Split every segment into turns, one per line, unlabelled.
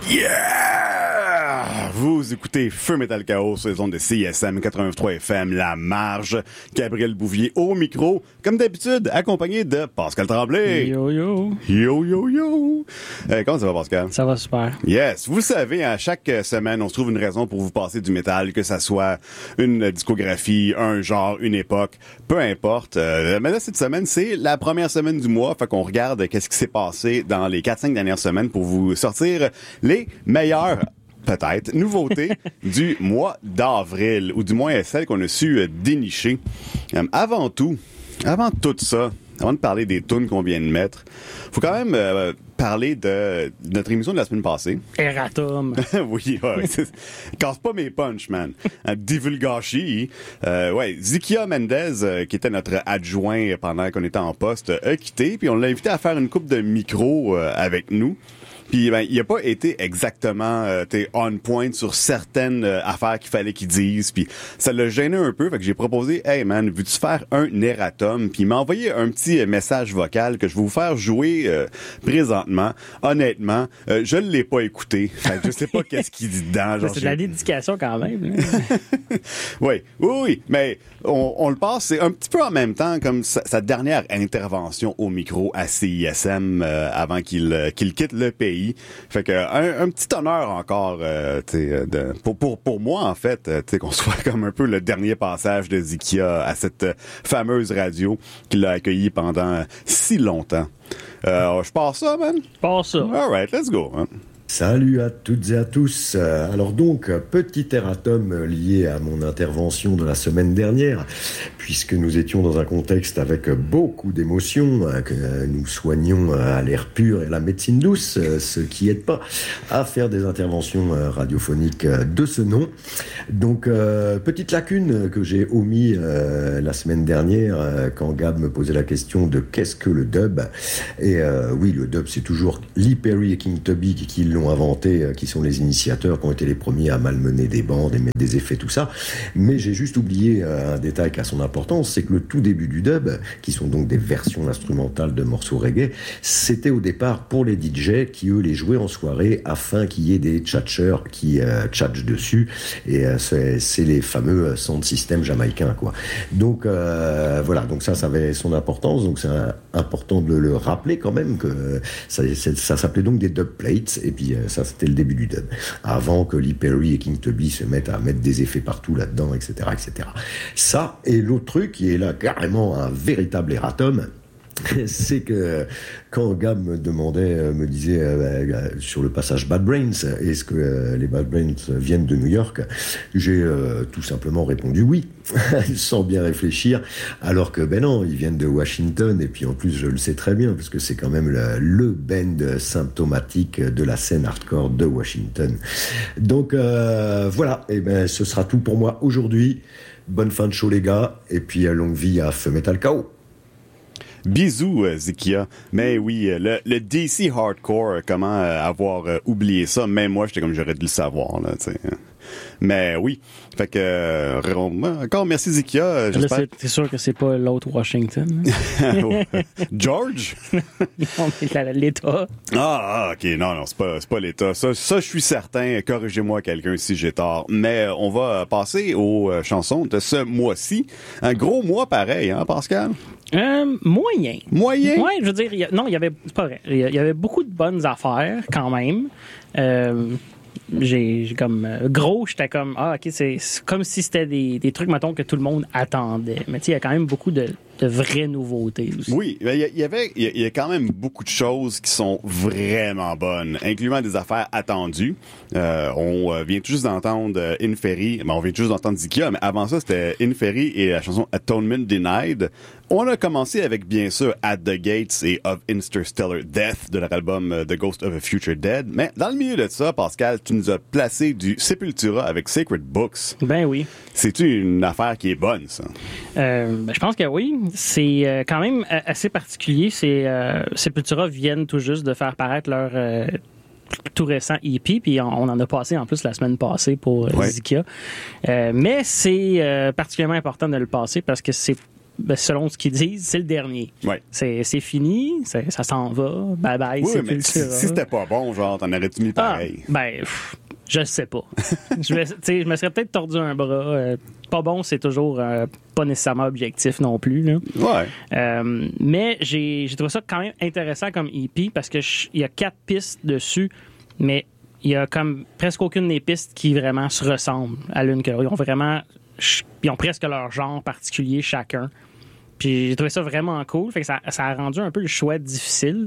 Yeah! Vous écoutez Feu Metal Chaos sur les ondes de CISM 89.3 FM, La Marge. Gabriel Bouvier au micro, comme d'habitude, accompagné de Pascal Tremblay.
Yo, yo.
Yo, yo, yo. Comment ça va, Pascal?
Ça va super.
Yes. Vous le savez, à chaque semaine, on se trouve une raison pour vous passer du métal, que ça soit une discographie, un genre, une époque, peu importe. Mais là, cette semaine, c'est la première semaine du mois, fait qu'on regarde qu'est-ce qui s'est passé dans les 4-5 dernières semaines pour vous sortir les meilleures, peut-être, nouveautés du mois d'avril, ou du moins celles qu'on a su dénicher. Avant tout ça, avant de parler des tunes qu'on vient de mettre, faut quand même parler de notre émission de la semaine passée.
Eratom.
Oui, ouais, casse pas mes punch, man. Divulgachi. Zikia Mendez, qui était notre adjoint pendant qu'on était en poste, a quitté, puis on l'a invité à faire une coupe de micro avec nous. Puis il a pas été exactement on point sur certaines affaires qu'il fallait qu'il dise, puis ça l'a gêné un peu, fait que j'ai proposé hey man, veux-tu faire un erratum? Puis il m'a envoyé un petit message vocal que je vais vous faire jouer présentement. Honnêtement, je l'ai pas écouté. Fait que je sais pas qu'est-ce qu'il dit dedans, genre,
c'est de la dédication quand même.
Oui, mais on le passe, c'est un petit peu en même temps comme sa dernière intervention au micro à CISM avant qu'il quitte le pays. Fait que un petit honneur encore pour moi en fait, qu'on soit comme un peu le dernier passage de Zikia à cette fameuse radio qui l'a accueilli pendant si longtemps. Je pars ça, man.
Pas ça.
All right, let's go. Hein.
Salut à toutes et à tous. Alors donc, petit erratum lié à mon intervention de la semaine dernière, puisque nous étions dans un contexte avec beaucoup d'émotions, que nous soignions à l'air pur et la médecine douce, ce qui aide pas à faire des interventions radiophoniques de ce nom. Donc, petite lacune que j'ai omis la semaine dernière quand Gab me posait la question de qu'est-ce que le dub. Et oui, le dub, c'est toujours Lee Perry et King Tubby qui l'ont inventé, qui sont les initiateurs, qui ont été les premiers à malmener des bandes et mettre des effets, tout ça. Mais j'ai juste oublié un détail qui a son importance, c'est que le tout début du dub, qui sont donc des versions instrumentales de morceaux reggae, c'était au départ pour les DJ qui, eux, les jouaient en soirée afin qu'il y ait des tchatcheurs qui tchatchent dessus. Et c'est les fameux sound system jamaïcains, quoi. Donc, voilà. Donc ça avait son importance. Donc c'est important de le rappeler quand même que ça s'appelait donc des dub plates. Et puis, ça, c'était le début du dub. Avant que Lee Perry et King Tubby se mettent à mettre des effets partout là-dedans, etc., etc. Ça, et l'autre truc, qui est là carrément un véritable erratum, c'est que quand Gab me disait sur le passage Bad Brains, est-ce que les Bad Brains viennent de New York, j'ai tout simplement répondu oui, sans bien réfléchir, alors que ben non, ils viennent de Washington, et puis en plus je le sais très bien, parce que c'est quand même le band symptomatique de la scène hardcore de Washington. Donc voilà, et ben ce sera tout pour moi aujourd'hui. Bonne fin de show les gars, et puis longue vie à Feu Metal Chaos.
Bisous, Zikia. Mais oui, le DC Hardcore, comment avoir oublié ça? Même moi, j'étais comme j'aurais dû le savoir, là, tu sais. Mais oui. Fait que, encore merci, Zikia.
Là, c'est sûr que c'est pas l'autre Washington.
George?
Non, mais l'État.
Ok. Non, c'est pas l'État. Ça, je suis certain. Corrigez-moi quelqu'un si j'ai tort. Mais on va passer aux chansons de ce mois-ci. Un gros mois pareil, hein, Pascal?
Moyen.
Moyen?
Ouais, je veux dire, c'est pas vrai. Il y avait beaucoup de bonnes affaires, quand même. J'ai comme gros, j'étais comme ok, c'est comme si c'était des trucs mettons que tout le monde attendait, mais tu sais il y a quand même beaucoup de vraies nouveautés aussi.
Oui, il y a quand même beaucoup de choses qui sont vraiment bonnes, incluant des affaires attendues. On vient tout juste d'entendre Inferi, on vient tout juste d'entendre Zikia, mais avant ça c'était Inferi et la chanson Atonement Denied. On a commencé avec, bien sûr, At the Gates et Of Interstellar Death de leur album The Ghost of a Future Dead. Mais dans le milieu de ça, Pascal, tu nous as placé du Sepultura avec Sacred Books.
Ben oui.
C'est-tu une affaire qui est bonne, ça?
Je pense que oui. C'est quand même assez particulier. Sepultura viennent tout juste de faire paraître leur tout récent EP, puis on en a passé en plus la semaine passée pour Zikia. Mais c'est particulièrement important de le passer parce que c'est selon ce qu'ils disent, c'est le dernier.
Ouais.
C'est fini, ça s'en va, bye bye,
Oui,
c'est
mais si c'était pas bon, genre, t'en aurais-tu mis pareil?
Je sais pas. je me serais peut-être tordu un bras. Pas bon, c'est toujours pas nécessairement objectif non plus. Là.
Ouais.
Mais j'ai trouvé ça quand même intéressant comme EP parce que il y a 4 pistes dessus, mais il y a comme presque aucune des pistes qui vraiment se ressemblent à l'une que l'autre. Ils ont presque leur genre particulier chacun. Puis j'ai trouvé ça vraiment cool. Fait que ça a rendu un peu le choix difficile.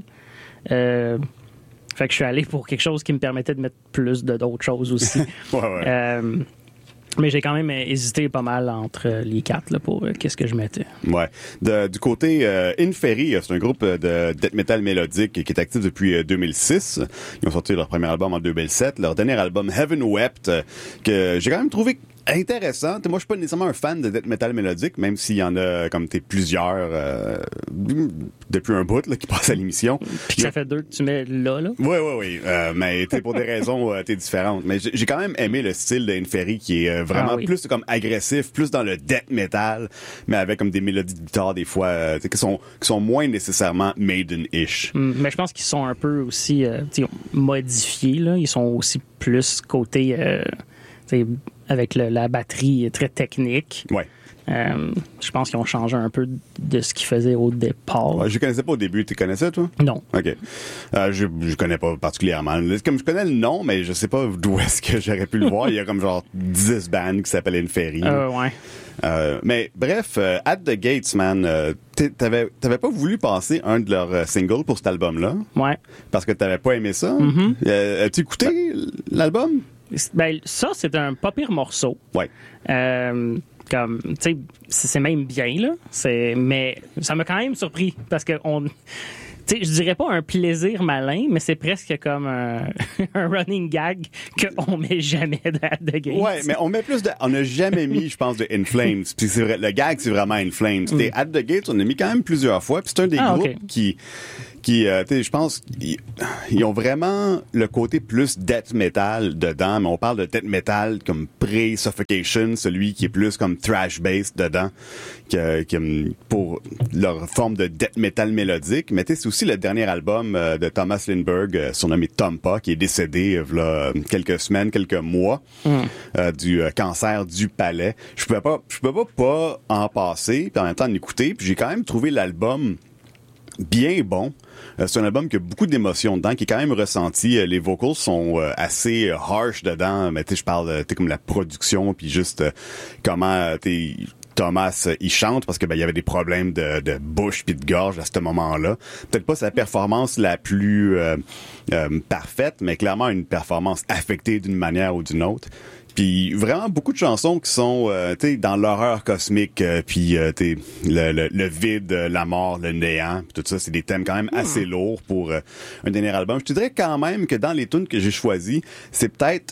Fait que je suis allé pour quelque chose qui me permettait de mettre plus d'autres choses aussi.
ouais.
Mais j'ai quand même hésité pas mal entre les 4 là, pour qu'est-ce que je mettais.
Ouais. Du côté Inferi, c'est un groupe de death metal mélodique qui est actif depuis 2006. Ils ont sorti leur premier album en 2007. Leur dernier album, Heaven Wept, que j'ai quand même trouvé intéressant. Moi, je suis pas nécessairement un fan de death metal mélodique, même s'il y en a comme plusieurs depuis un bout là, qui passent à l'émission.
Puis que ça fait 2 que tu mets là.
Oui. Mais pour des raisons différentes. Mais j'ai quand même aimé le style de Inferi qui est vraiment plus comme agressif, plus dans le death metal, mais avec comme des mélodies de guitare des fois qui sont moins nécessairement Maiden-ish.
Mais je pense qu'ils sont un peu aussi modifiés. Là. Ils sont aussi plus côté avec la batterie très technique.
Ouais.
Je pense qu'ils ont changé un peu de ce qu'ils faisaient au départ.
Ouais, je connaissais pas au début. Tu connaissais, toi?
Non.
OK. Je connais pas particulièrement. Comme je connais le nom, mais je sais pas d'où est-ce que j'aurais pu le voir. Il y a comme genre 10 bands qui s'appellent Inferi.
Ouais.
Mais bref, At the Gates, man, t'avais pas voulu passer un de leurs singles pour cet album-là?
Ouais.
Parce que t'avais pas aimé ça?
Mm-hmm.
As-tu écouté l'album?
Ben, ça, c'est un pas pire morceau.
Ouais.
Comme, tu sais, c'est même bien, là. Mais ça m'a quand même surpris parce que tu sais, je dirais pas un plaisir malin, mais c'est presque comme un running gag qu'on met jamais de Gates.
Ouais, mais on met on n'a jamais mis, je pense, de In Flames. Puis c'est vrai, le gag, c'est vraiment In Flames. At the Gates, on a mis quand même plusieurs fois. Puis c'est un des groupes qui je pense, ils ont vraiment le côté plus death metal dedans, mais on parle de death metal comme pre-Suffocation, celui qui est plus comme thrash bass dedans, pour leur forme de death metal mélodique. Mais c'est aussi le dernier album de Thomas Lindberg, surnommé Tompa, qui est décédé il y a quelques semaines, quelques mois, du cancer du palais. Je pouvais pas en passer, puis en même temps en écouter, puis j'ai quand même trouvé l'album bien bon. C'est un album qui a beaucoup d'émotions dedans, qui est quand même ressenti. Les vocals sont assez harsh dedans, mais je parle comme la production, puis juste comment Thomas il chante, parce que il y avait des problèmes de bouche puis de gorge à ce moment-là. Peut-être pas sa performance la plus parfaite, mais clairement une performance affectée d'une manière ou d'une autre. Puis vraiment beaucoup de chansons qui sont dans l'horreur cosmique, puis le vide, la mort, le néant, tout ça, c'est des thèmes quand même assez lourds pour un dernier album. Je te dirais quand même que dans les tunes que j'ai choisis, c'est peut-être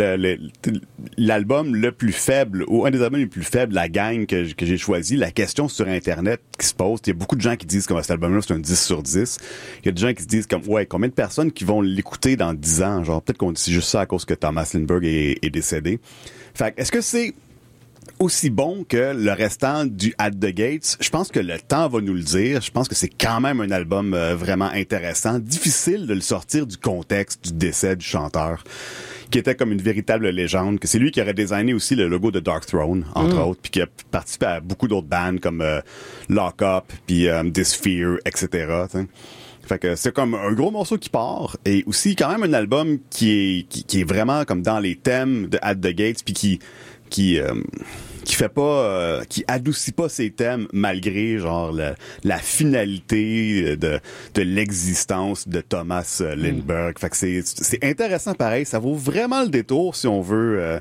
l'album le plus faible, ou un des albums les plus faibles, la gang que j'ai choisi. La question sur Internet qui se pose, il y a beaucoup de gens qui disent que cet album-là, c'est un 10 sur 10. Il y a des gens qui se disent comme, ouais, combien de personnes qui vont l'écouter dans 10 ans? Genre, peut-être qu'on dit juste ça à cause que Thomas Lindberg est décédé. Fait est-ce que c'est aussi bon que le restant du At the Gates? Je pense que le temps va nous le dire. Je pense que c'est quand même un album vraiment intéressant. Difficile de le sortir du contexte du décès du chanteur, qui était comme une véritable légende, que c'est lui qui aurait designé aussi le logo de Dark Throne, entre autres, puis qui a participé à beaucoup d'autres bands comme Lock Up, puis This Fear, etc. T'sais. Fait que c'est comme un gros morceau qui part, et aussi quand même un album qui est vraiment comme dans les thèmes de At the Gates, puis qui fait pas, qui adoucit pas ses thèmes malgré genre la finalité de l'existence de Thomas Lindberg. Fait que c'est intéressant pareil, ça vaut vraiment le détour si on veut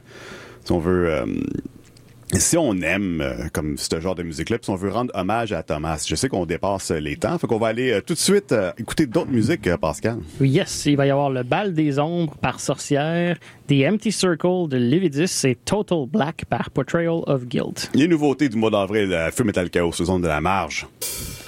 si on aime comme ce genre de musique-là, puis si on veut rendre hommage à Thomas. Je sais qu'on dépasse les temps, fait qu'on va aller tout de suite écouter d'autres musiques, Pascal.
Yes, il va y avoir le Bal des Ombres par Sorcière, The Empty Circle de Lividus et Total Black par Portrayal of Guilt.
Les nouveautés du mois d'avril, Full Metal Chaos, saison de la marge.